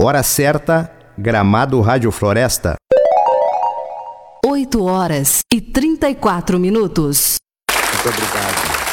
Hora certa, Gramado Rádio Floresta. 8 horas e 34 minutos. Muito obrigado.